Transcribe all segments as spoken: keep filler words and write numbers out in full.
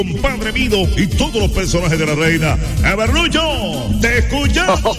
Compadre Mido y todos los personajes de la reina. Everlucho, te escuchamos.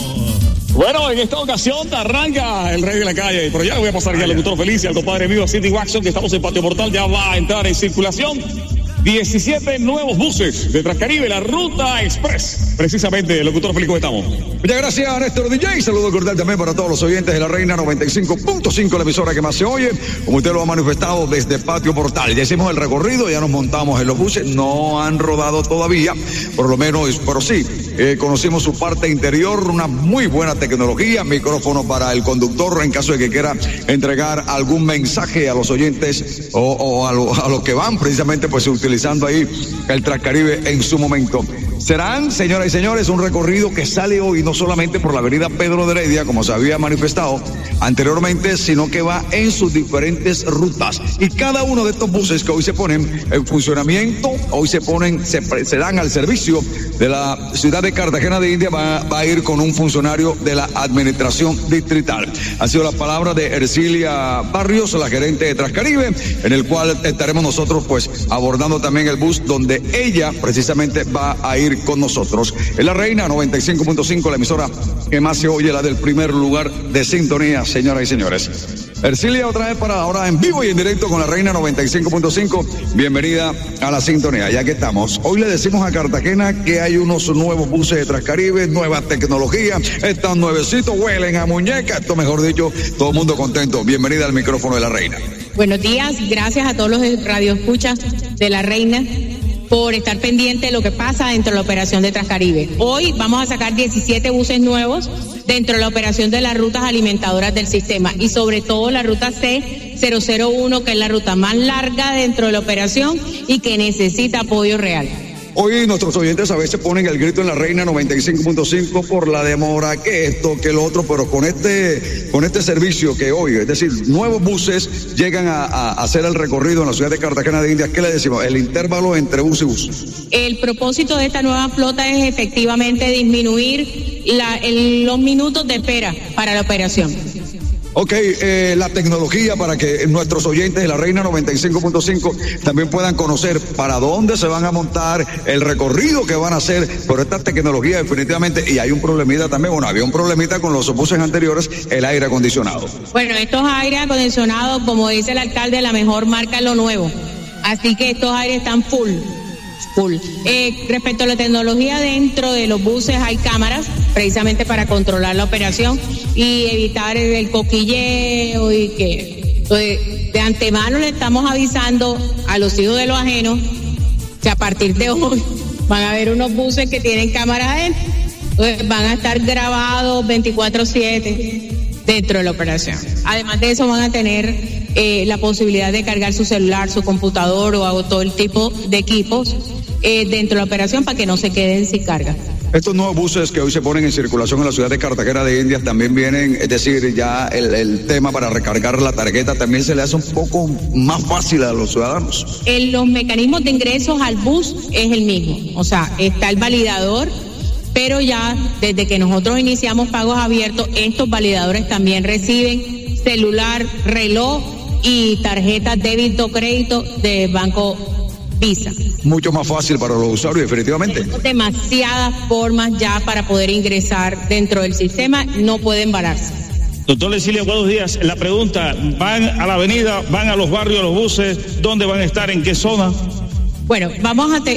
Bueno, en esta ocasión arranca el rey de la calle, pero ya le voy a pasar ya al locutor Felicia, al compadre mío, a City Waxon, que estamos en Patio Portal, ya va a entrar en circulación diecisiete nuevos buses de Transcaribe, la Ruta Express. Precisamente, el locutor Feliz, ¿cómo estamos? Muchas gracias, Néstor D J. Saludo cordial también para todos los oyentes de la Reina noventa y cinco punto cinco, la emisora que más se oye. Como usted lo ha manifestado desde Patio Portal. Ya hicimos el recorrido, ya nos montamos en los buses. No han rodado todavía, por lo menos, pero sí, eh, conocimos su parte interior, una muy buena tecnología, micrófono para el conductor en caso de que quiera entregar algún mensaje a los oyentes o, o a, lo, a los que van precisamente pues utilizando ahí el Transcaribe en su momento. Serán, señoras y señores, un recorrido que sale hoy no solamente por la avenida Pedro de Heredia, como se había manifestado anteriormente, sino que va en sus diferentes rutas. Y cada uno de estos buses que hoy se ponen en funcionamiento, hoy se ponen, se, se dan al servicio de la ciudad de Cartagena de India, va, va a ir con un funcionario de la administración distrital. Ha sido la palabra de Ercilia Barrios, la gerente de Transcaribe, en el cual estaremos nosotros pues abordando también el bus donde ella precisamente va a ir con nosotros. Es la Reina noventa y cinco punto cinco, la emisora que más se oye, la del primer lugar de sintonía, señoras y señores. Ercilia, otra vez para ahora en vivo y en directo con la Reina noventa y cinco punto cinco. Bienvenida a la sintonía, ya que estamos. Hoy le decimos a Cartagena que hay unos nuevos buses de Transcaribe, nueva tecnología, están nuevecitos, huelen a muñeca, esto mejor dicho, todo el mundo contento. Bienvenida al micrófono de la Reina. Buenos días, gracias a todos los radioescuchas de la Reina por estar pendiente de lo que pasa dentro de la operación de Transcaribe. Hoy vamos a sacar diecisiete buses nuevos dentro de la operación de las rutas alimentadoras del sistema y sobre todo la ruta C cero cero uno, que es la ruta más larga dentro de la operación y que necesita apoyo real. Hoy nuestros oyentes a veces ponen el grito en la Reina noventa y cinco punto cinco por la demora, que esto, que lo otro, pero con este con este servicio que hoy, es decir, nuevos buses llegan a, a hacer el recorrido en la ciudad de Cartagena de Indias, ¿qué le decimos? El intervalo entre bus y bus. El propósito de esta nueva flota es efectivamente disminuir la, el, los minutos de espera para la operación. Ok, eh, la tecnología para que nuestros oyentes de la Reina noventa y cinco punto cinco también puedan conocer para dónde se van a montar, el recorrido que van a hacer por esta tecnología definitivamente. Y hay un problemita también, bueno, había un problemita con los buses anteriores, el aire acondicionado. Bueno, estos aires acondicionados, como dice el alcalde, la mejor marca es lo nuevo. Así que estos aires están full. Full. Eh, respecto a la tecnología, dentro de los buses hay cámaras precisamente para controlar la operación y evitar el, el coquilleo y que entonces, de antemano le estamos avisando a los hijos de los ajenos que a partir de hoy van a haber unos buses que tienen cámaras adentro, entonces van a estar grabados veinticuatro siete dentro de la operación. Además de eso van a tener eh, la posibilidad de cargar su celular, su computador o todo el tipo de equipos eh, dentro de la operación para que no se queden sin carga. Estos nuevos buses que hoy se ponen en circulación en la ciudad de Cartagena de Indias también vienen, es decir, ya el, el tema para recargar la tarjeta también se le hace un poco más fácil a los ciudadanos. En los mecanismos de ingresos al bus es el mismo, o sea, está el validador, pero ya desde que nosotros iniciamos pagos abiertos, estos validadores también reciben celular, reloj y tarjetas débito o crédito de Banco Visa. Mucho más fácil para los usuarios, definitivamente. Tenemos demasiadas formas ya para poder ingresar dentro del sistema, no pueden vararse. Doctor Ercilia, buenos días. La pregunta, ¿van a la avenida, van a los barrios, los buses? ¿Dónde van a estar? ¿En qué zona? Bueno, vamos a, te,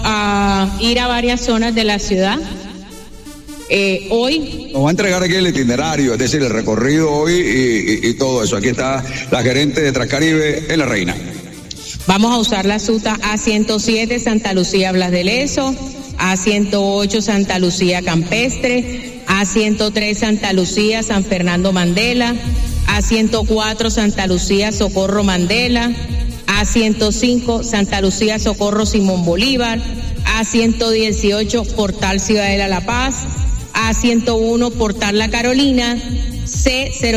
a, a ir a varias zonas de la ciudad. Eh, hoy nos va a entregar aquí el itinerario, es decir, el recorrido hoy y, y, y todo eso. Aquí está la gerente de Transcaribe en la Reina. Vamos a usar la ruta A ciento siete Santa Lucía Blas de Lezo, A ciento ocho Santa Lucía Campestre, A ciento tres Santa Lucía San Fernando Mandela, A ciento cuatro Santa Lucía Socorro Mandela, A ciento cinco Santa Lucía Socorro Simón Bolívar, A ciento dieciocho Portal Ciudadela La Paz, A ciento uno Portal La Carolina, C cero